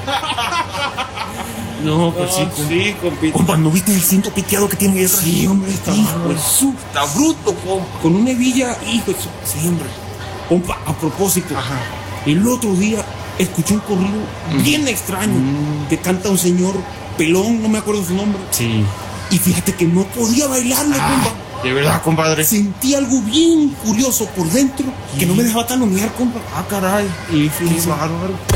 No, pues sí, compita. Compa, ¿no viste el cinto piteado que tiene ahí atrás? Sí, hombre, está bruto, compa. Con una hebilla, hijo de su... Sí, hombre. Compa, a propósito. Ajá. El otro día escuché un corrido bien extraño que canta un señor pelón, no me acuerdo su nombre. Sí. Y fíjate que no podía bailarle, compa. De verdad, compadre. Sentí algo bien curioso por dentro que no me dejaba talonear, compa. Caray. Y Qué bárbaro.